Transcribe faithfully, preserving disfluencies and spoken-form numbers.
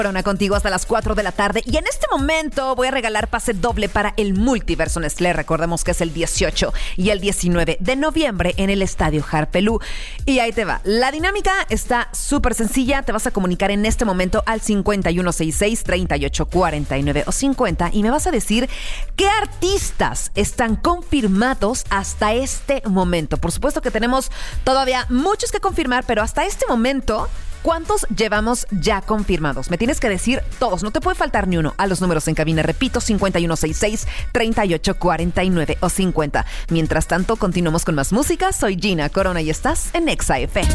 Corona contigo hasta las cuatro de la tarde y en este momento voy a regalar pase doble para el Multiverso Nestlé. Recordemos que es el dieciocho y el diecinueve de noviembre en el Estadio Harpelú. Y ahí te va. La dinámica está súper sencilla. Te vas a comunicar en este momento al cincuenta y uno sesenta y seis, treinta y ocho cuarenta y nueve o cincuenta y me vas a decir qué artistas están confirmados hasta este momento. Por supuesto que tenemos todavía muchos que confirmar, pero hasta este momento, ¿cuántos llevamos ya confirmados? Me tienes que decir todos, no te puede faltar ni uno. A los números en cabina, repito, cincuenta y uno sesenta y seis, treinta y ocho cuarenta y nueve o cincuenta. Mientras tanto, continuamos con más música. Soy Gina Corona y estás en Exa F M.